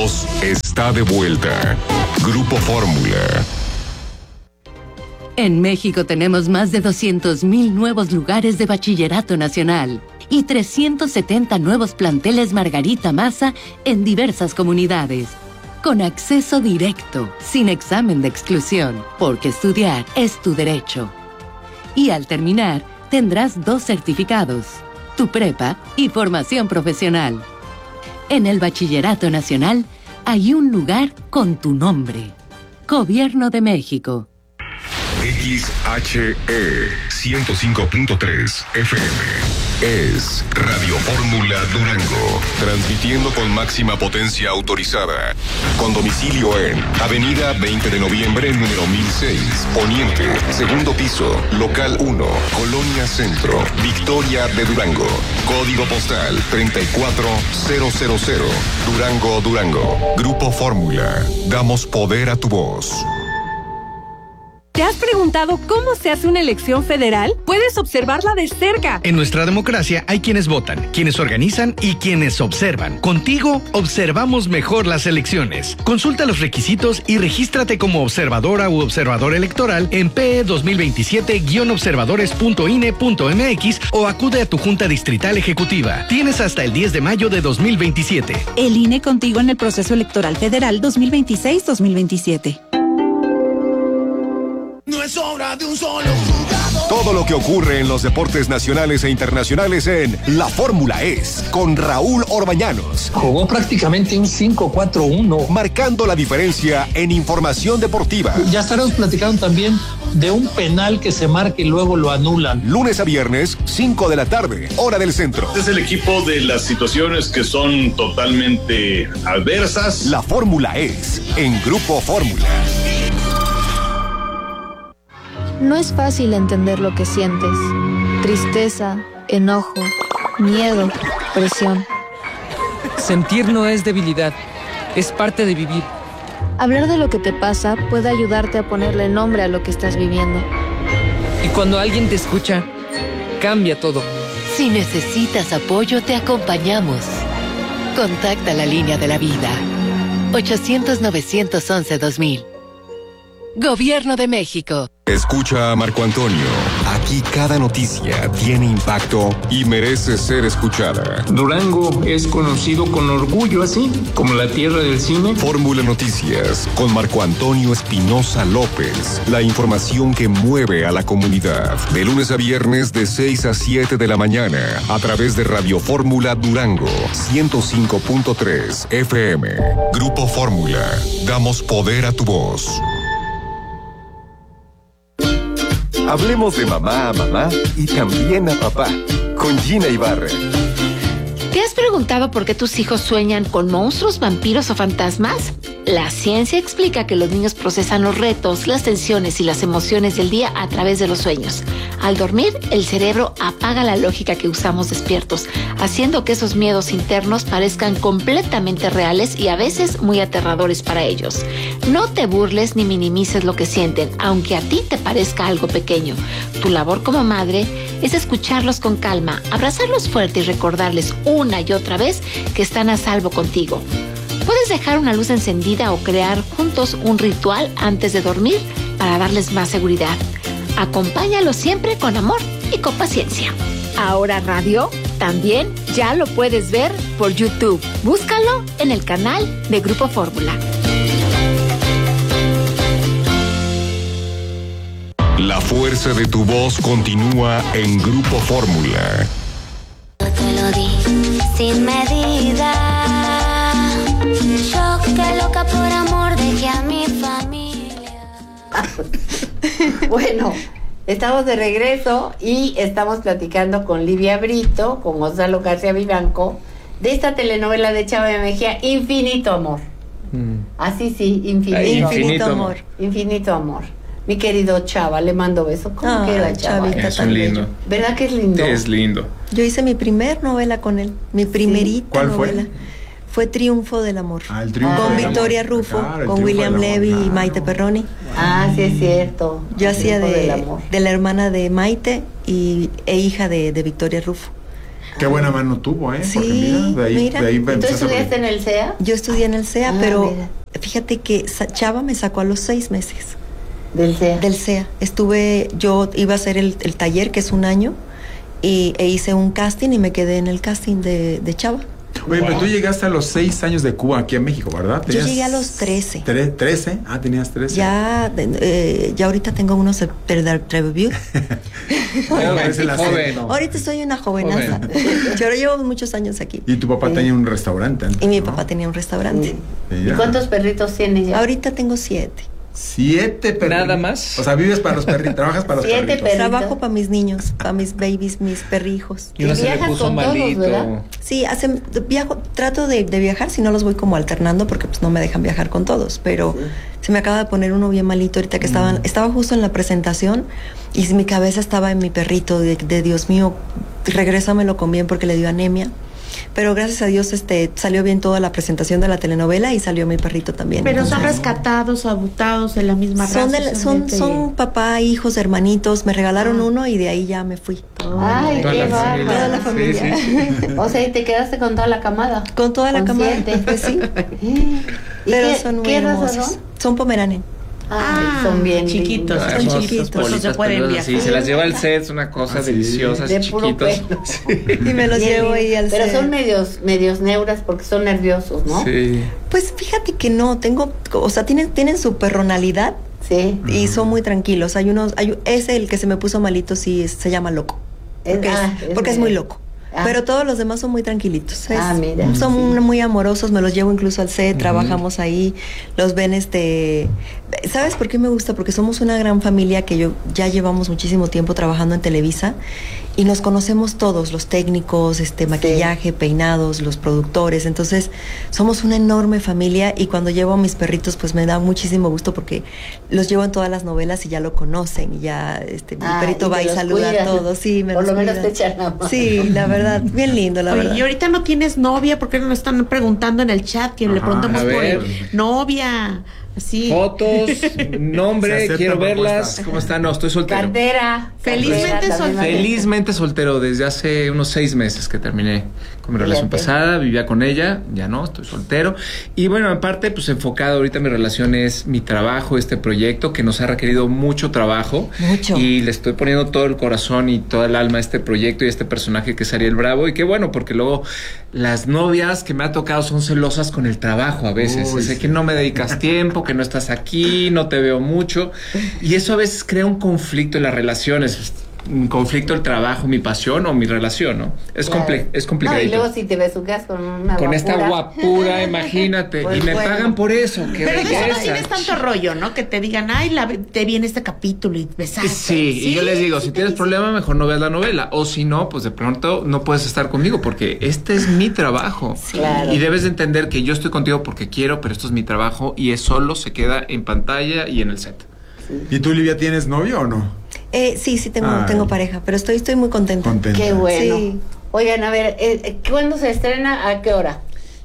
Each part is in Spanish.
voz está de vuelta. Grupo Fórmula. En México tenemos más de 200,000 nuevos lugares de bachillerato nacional y 370 nuevos planteles Margarita Maza en diversas comunidades. Con acceso directo, sin examen de exclusión, porque estudiar es tu derecho. Y al terminar, tendrás 2 certificados, tu prepa y formación profesional. En el Bachillerato Nacional hay un lugar con tu nombre. Gobierno de México. XHE 105.3 FM es Radio Fórmula Durango, transmitiendo con máxima potencia autorizada, con domicilio en Avenida 20 de Noviembre, número 1006, Poniente, segundo piso, local 1, Colonia Centro, Victoria de Durango, código postal 34000, Durango, Durango. Grupo Fórmula, damos poder a tu voz. ¿Te has preguntado cómo se hace una elección federal? Puedes observarla de cerca. En nuestra democracia hay quienes votan, quienes organizan y quienes observan. Contigo observamos mejor las elecciones. Consulta los requisitos y regístrate como observadora u observador electoral en PE 2027-observadores.ine.mx o acude a tu Junta Distrital Ejecutiva. Tienes hasta el 10 de mayo de 2027. El INE contigo en el proceso electoral federal 2026-2027. No es obra de un solo jugador. Todo lo que ocurre en los deportes nacionales e internacionales en La Fórmula es con Raúl Orbañanos. Jugó prácticamente un 5-4-1. Marcando la diferencia en información deportiva. Ya estaremos platicando también de un penal que se marca y luego lo anulan. Lunes a viernes, 5 de la tarde, hora del centro. Este es el equipo de las situaciones que son totalmente adversas. La Fórmula es en Grupo Fórmula. No es fácil entender lo que sientes. Tristeza, enojo, miedo, presión. Sentir no es debilidad, es parte de vivir. Hablar de lo que te pasa puede ayudarte a ponerle nombre a lo que estás viviendo. Y cuando alguien te escucha, cambia todo. Si necesitas apoyo, te acompañamos. Contacta la línea de la vida. 800-911-2000. Gobierno de México. Escucha a Marco Antonio. Aquí cada noticia tiene impacto y merece ser escuchada. Durango es conocido con orgullo así, como la tierra del cine. Fórmula Noticias con Marco Antonio Espinosa López. La información que mueve a la comunidad. De lunes a viernes de 6 a 7 de la mañana a través de Radio Fórmula Durango 105.3 FM. Grupo Fórmula. Damos poder a tu voz. Hablemos de mamá a mamá y también a papá, con Gina Ibarra. ¿Te has preguntado por qué tus hijos sueñan con monstruos, vampiros o fantasmas? La ciencia explica que los niños procesan los retos, las tensiones y las emociones del día a través de los sueños. Al dormir, el cerebro apaga la lógica que usamos despiertos, haciendo que esos miedos internos parezcan completamente reales y a veces muy aterradores para ellos. No te burles ni minimices lo que sienten, aunque a ti te parezca algo pequeño. Tu labor como madre es escucharlos con calma, abrazarlos fuerte y recordarles una y otra vez que están a salvo contigo. Puedes dejar una luz encendida o crear juntos un ritual antes de dormir para darles más seguridad. Acompáñalos siempre con amor y con paciencia. Ahora Radio también ya lo puedes ver por YouTube. Búscalo en el canal de Grupo Fórmula. La fuerza de tu voz continúa en Grupo Fórmula. Te lo di sin medida. Yo que loca por amor dejé a mi familia. Bueno, estamos de regreso y estamos platicando con Livia Brito, con Gonzalo García Vivanco, de esta telenovela de Chava Mejía, Infinito Amor. Así sí, Infinito Amor. Infinito Amor. Mi querido Chava, le mando beso. ¿Cómo queda, Chava? Es un lindo. ¿Verdad que es lindo? Es lindo. Yo hice mi primer novela con él, mi primerita novela. Fue Triunfo del Amor. El Triunfo con del Victoria Amor. Rufo, Claro, con William Levy y Maite Perroni. Sí es cierto. Yo hacía de la hermana de Maite e hija de Victoria Rufo. Qué buena mano tuvo, ¿eh? Sí, porque mira, de ahí ¿Y tú estudiaste en el CEA? Yo estudié en el CEA, pero fíjate que Chava me sacó a los 6 meses. ¿Del CEA? Del CEA. Yo iba a hacer el taller, que es 1 año, e hice un casting y me quedé en el casting de Chava. Oye, pero tú llegaste a los 6 años de Cuba aquí en México, ¿verdad? Yo llegué a los 13. ¿13? Ah, tenías 13. Ya ahorita tengo unos reviews. Ahorita soy una jovenaza. Pero llevo muchos años aquí. Y tu papá tenía un restaurante antes, y mi papá tenía un restaurante. ¿Y cuántos perritos tienes ya? Ahorita tengo 7. 7 perritos. Nada más. O sea, vives para los perritos, trabajas para los 7 perritos. Trabajo para mis niños, para mis babies, mis perrijos. Y uno se le puso malito. ¿verdad? Sí, trato de viajar, si no los voy como alternando porque pues no me dejan viajar con todos, pero se me acaba de poner uno bien malito ahorita que estaba justo en la presentación y mi cabeza estaba en mi perrito de Dios mío, regrésamelo con bien porque le dio anemia. Pero gracias a Dios salió bien toda la presentación de la telenovela y salió mi perrito también. Pero son rescatados, adoptados de la misma raza. Son papá, hijos, hermanitos. Me regalaron uno y de ahí ya me fui. Ay, qué bárbaro. Toda la familia. Sí. O sea, ¿y te quedaste con toda la camada? Con toda la camada, pues sí. Pero son muy hermosos. Son Pomeranian. Son bien chiquitos, son chiquitos, por eso se pueden viajar. Sí, se las lleva al set, es una cosa deliciosa, de chiquitos. Y me los llevo ahí al set. Pero son medios neuras porque son nerviosos, ¿no? Sí. Pues fíjate que no, tienen su perronalidad. Sí. Y son muy tranquilos. Ese, el que se me puso malito, sí, se llama loco. Porque es muy loco. Pero todos los demás son muy tranquilitos. Mira. Son muy amorosos, me los llevo incluso al set, trabajamos ahí, los ven ¿Sabes por qué me gusta? Porque somos una gran familia que ya llevamos muchísimo tiempo trabajando en Televisa y nos conocemos todos, los técnicos, maquillaje, peinados, los productores, entonces somos una enorme familia y cuando llevo a mis perritos pues me da muchísimo gusto porque los llevo en todas las novelas y ya lo conocen y ya mi perrito va y saluda a todos. Sí, por lo menos te echan la mano. Sí, la verdad, bien lindo, la verdad. Y ahorita no tienes novia, porque nos están preguntando en el chat que le preguntamos por novia. Sí. Fotos, nombre, quiero verlas. ¿Cómo están? No, estoy soltero. Cartera. Felizmente soltero desde hace unos 6 meses que terminé con mi relación pasada, vivía con ella, ya no, estoy soltero. Y bueno, aparte, pues enfocado ahorita mi relación es mi trabajo, este proyecto que nos ha requerido mucho trabajo. Mucho. Y le estoy poniendo todo el corazón y toda el alma a este proyecto y a este personaje que es Ariel Bravo. Y qué bueno, porque luego las novias que me ha tocado son celosas con el trabajo a veces. Sé que no me dedicas tiempo, que no estás aquí, no te veo mucho. Y eso a veces crea un conflicto en las relaciones. Un conflicto el trabajo, mi pasión o mi relación, ¿no? Es complicadito. No, y luego si te besucas con una con esta guapura, imagínate. Pues y me pagan por eso. Qué pero belleza. eso no tienes tanto rollo, ¿no? Que te digan, te vi en este capítulo y besaste. Sí, y yo les digo, si tienes problema, mejor no veas la novela. O si no, pues de pronto no puedes estar conmigo porque este es mi trabajo. Claro. Y debes de entender que yo estoy contigo porque quiero, pero esto es mi trabajo y es solo se queda en pantalla y en el set. ¿Y tú, Livia, tienes novio o no? Sí, tengo pareja, pero estoy muy contenta. Qué bueno. Sí. Oigan, a ver, ¿cuándo se estrena? ¿A qué hora?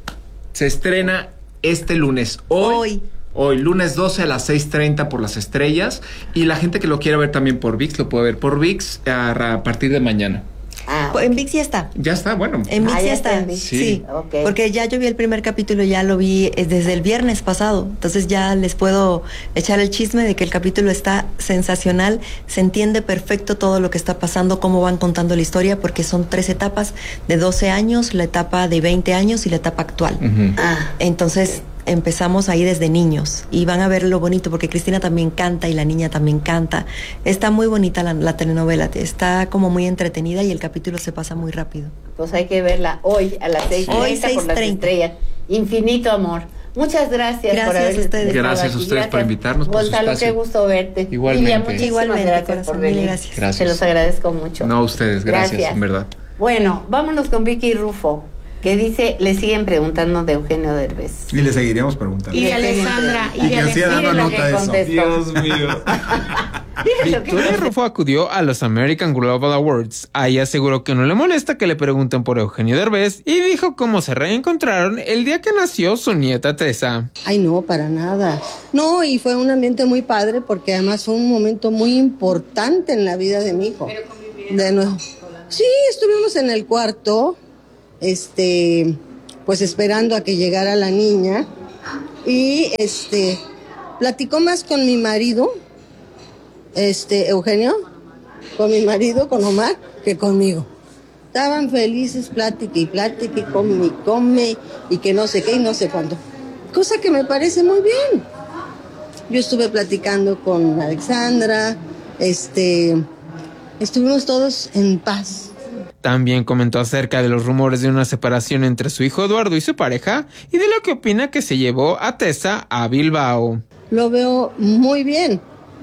Se estrena este lunes. Hoy, lunes 12 a las 6:30 por Las Estrellas. Y la gente que lo quiera ver también por ViX, lo puede ver por ViX a partir de mañana. En ViX ya está. Ya está, bueno. En ViX ya está. Sí. Okay. Porque ya yo vi el primer capítulo, ya lo vi desde el viernes pasado. Entonces ya les puedo echar el chisme de que el capítulo está sensacional. Se entiende perfecto todo lo que está pasando, cómo van contando la historia, porque son 3 etapas de 12 años, la etapa de 20 años y la etapa actual. Entonces empezamos ahí desde niños y van a ver lo bonito porque Cristina también canta y la niña también canta. Está muy bonita la telenovela, está como muy entretenida y el capítulo se pasa muy rápido. Pues hay que verla hoy a las 6:30 por Las Estrellas. Infinito amor. Muchas gracias por haber estado aquí. Gracias a ustedes por invitarnos. Gonzalo, qué gusto verte. Igualmente. Igualmente, gracias por venir. Gracias. Se los agradezco mucho. No, a ustedes, gracias, en verdad. Bueno, vámonos con Vicky Rufo, que dice, le siguen preguntando de Eugenio Derbez. Y le seguiríamos preguntando. Y de Alessandra. Y que hacía dando nota de eso. Dios mío. Victoria Rufo acudió a los American Global Awards. Ahí aseguró que no le molesta que le pregunten por Eugenio Derbez y dijo cómo se reencontraron el día que nació su nieta Tessa. Ay, no, para nada. No, y fue un ambiente muy padre porque además fue un momento muy importante en la vida de mi hijo. Sí, estuvimos en el cuarto, pues esperando a que llegara la niña y platicó más con mi marido, Eugenio, con mi marido, con Omar, que conmigo. Estaban felices, plática y come, y que no sé qué y no sé cuánto. Cosa que me parece muy bien. Yo estuve platicando con Alexandra, estuvimos todos en paz. También comentó acerca de los rumores de una separación entre su hijo Eduardo y su pareja y de lo que opina que se llevó a Tessa a Bilbao. Lo veo muy bien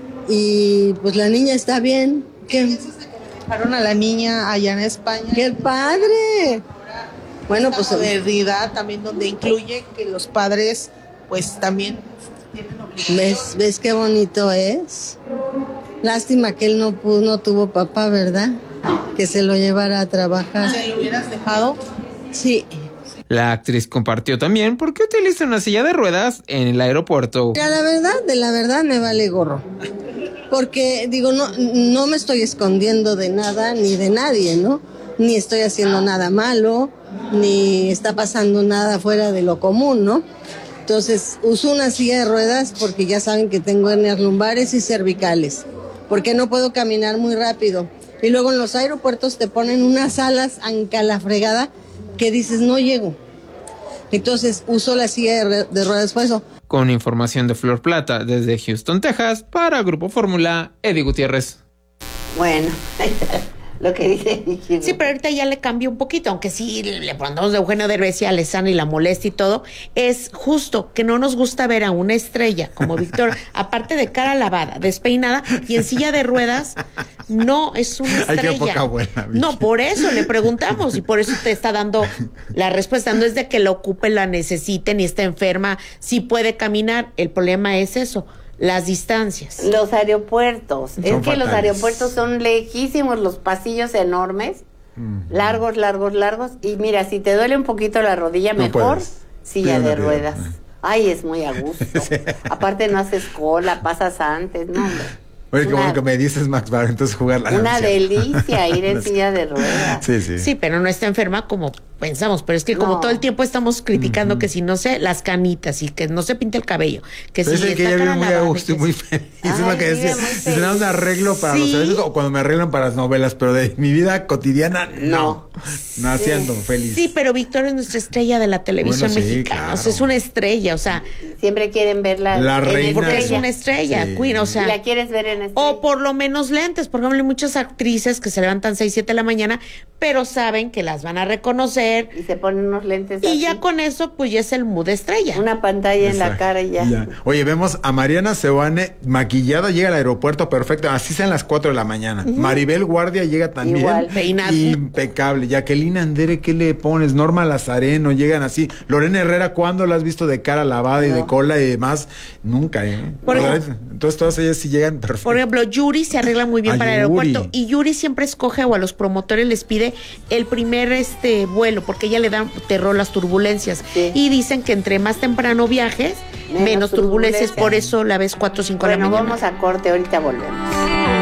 y pues la niña está bien. ¿Qué? Dejaron a la niña allá en España. ¡Qué padre! Bueno, pues modernidad también donde incluye que los padres pues también tienen obligaciones. ¿Ves qué bonito es? Lástima que él no tuvo papá, ¿verdad? Que se lo llevara a trabajar. ¿Se lo hubieras dejado? Sí. La actriz compartió también por qué utiliza una silla de ruedas en el aeropuerto. Ya, la verdad me vale gorro. Porque, digo, no me estoy escondiendo de nada ni de nadie, ¿no? Ni estoy haciendo nada malo, ni está pasando nada fuera de lo común, ¿no? Entonces, uso una silla de ruedas porque ya saben que tengo hernias lumbares y cervicales. Porque no puedo caminar muy rápido. Y luego en los aeropuertos te ponen unas alas anca la fregada que dices, no llego. Entonces, uso la silla de ruedas por eso. Con información de Flor Plata desde Houston, Texas, para Grupo Fórmula, Eddie Gutiérrez. Bueno, lo que dice. Sí, pero ahorita ya le cambió un poquito, aunque sí le ponemos de Eugenio Derbez y Alessandra y la molesta y todo. Es justo que no nos gusta ver a una estrella como Víctor, aparte de cara lavada, despeinada y en silla de ruedas, no es una estrella. Ay, qué poca buena, no, por eso le preguntamos y por eso te está dando la respuesta. No es de que la ocupe, la necesite, ni está enferma, sí puede caminar. El problema es eso. Las distancias. Los aeropuertos. Es que fatales. Los aeropuertos son lejísimos, los pasillos enormes, largos. Y mira, si te duele un poquito la rodilla, no mejor silla de ruedas. Ay, es muy a gusto. Sí. Aparte no haces cola, pasas antes, no, hombre. Oye, qué bueno que me dices, Max, para entonces jugar la una delicia ir en silla de ruedas. Sí, pero no está enferma como pensamos, pero es que como todo el tiempo estamos criticando que si no se, las canitas y que no se pinta el cabello, que pero si es que ella vive muy a gusto y muy feliz. Es lo que decía. Si tenemos un arreglo para los eventos o cuando me arreglan para las novelas, pero de mi vida cotidiana, no. Naciendo feliz. Sí, pero Víctor es nuestra estrella de la televisión mexicana. Claro. O sea, es una estrella, o sea. Siempre quieren verla. La reina. Porque es una estrella, Queen, o sea. ¿Y la quieres ver en estrella? O por lo menos lentes. Por ejemplo, hay muchas actrices que se levantan 6, 7 de la mañana, pero saben que las van a reconocer. Y se ponen unos lentes y así. ya con eso, pues ya es el mood estrella. Una pantalla en la cara y ya. Oye, vemos a Mariana Seoane maquillada, llega al aeropuerto perfecto, así sean las 4 de la mañana. Maribel Guardia llega también. Igual. Peinada. Impecable. Jacqueline Andere, ¿qué le pones? Norma Lazareno, llegan así. Lorena Herrera, ¿cuándo la has visto de cara lavada y de cola y demás? Nunca, Entonces todas ellas sí llegan perfecto. Por ejemplo, Yuri se arregla muy bien para el aeropuerto y Yuri siempre escoge o a los promotores les pide el primer vuelo porque ella le da terror las turbulencias y dicen que entre más temprano viajes, menos turbulencias, por eso la ves 4 o 5 de la mañana. Vamos a corte, ahorita volvemos.